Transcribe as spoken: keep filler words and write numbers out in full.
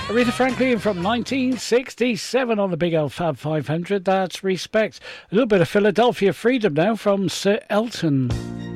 Aretha Franklin from nineteen sixty-seven on the Big L Fab five hundred. That's Respect. A little bit of Philadelphia Freedom now from Sir Elton.